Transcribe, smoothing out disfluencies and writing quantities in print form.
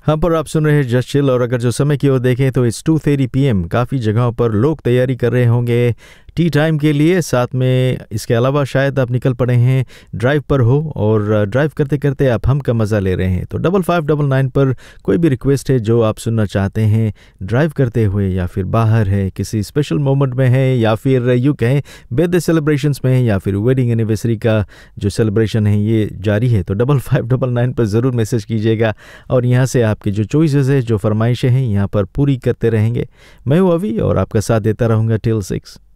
हाँ, पर आप सुन रहे हैं जस्ट चिल। और अगर जो समय की ओर देखें तो इट्स 2:30 PM। काफ़ी जगहों पर लोग तैयारी कर रहे होंगे टी टाइम के लिए। साथ में इसके अलावा शायद आप निकल पड़े हैं ड्राइव पर हो और ड्राइव करते करते आप हम का मज़ा ले रहे हैं। तो 5599 पर कोई भी रिक्वेस्ट है जो आप सुनना चाहते हैं ड्राइव करते हुए, या फिर बाहर है किसी स्पेशल मोमेंट में है, या फिर यूँ कहें बर्थडे सेलिब्रेशंस में है, या फिर वेडिंग एनिवर्सरी का जो सेलिब्रेशन है ये जारी है, तो 5599 पर ज़रूर मैसेज कीजिएगा। और यहाँ से आपकी जो चॉइसेस है, जो फरमाइशें हैं यहाँ पर पूरी करते रहेंगे। मैं हूँ अभी और आपका साथ देता रहूँगा टिल 6।